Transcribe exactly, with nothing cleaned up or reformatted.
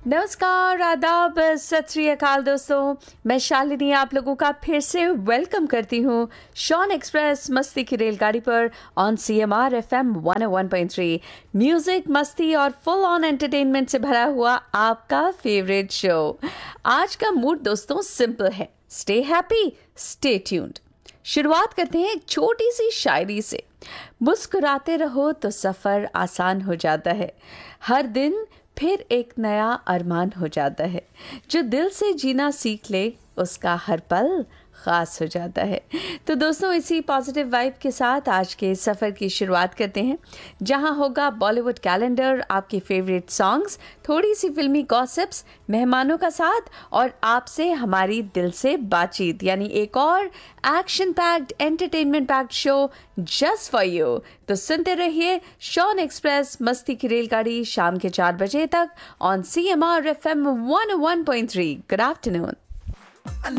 नमस्कार, आदाब, सत श्री अकाल दोस्तों। मैं शालिनी आप लोगों का फिर से वेलकम करती हूँ शॉन एक्सप्रेस मस्ती की रेलगाड़ी पर on C M R F M one O one point three. Music, मस्ती और फुल ऑन एंटरटेनमेंट से भरा हुआ आपका फेवरेट शो। आज का मूड दोस्तों सिंपल है, स्टे हैप्पी, स्टे ट्यून्ड। शुरुआत करते हैं एक छोटी सी शायरी से। मुस्कुराते रहो तो सफ़र आसान हो जाता है, हर दिन फिर एक नया अरमान हो जाता है। जो दिल से जीना सीख ले उसका हर पल ख़ास हो जाता है। तो दोस्तों, इसी पॉजिटिव वाइब के साथ आज के सफ़र की शुरुआत करते हैं, जहां होगा बॉलीवुड कैलेंडर, आपके फेवरेट सॉन्ग्स, थोड़ी सी फिल्मी गॉसिप्स, मेहमानों का साथ और आपसे हमारी दिल से बातचीत, यानी एक और action packed, entertainment packed show just for you. तो सुनते रहिए शॉन एक्सप्रेस मस्ती की रेलगाड़ी शाम के चार बजे तक on C M R F M one O one point three. Good afternoon.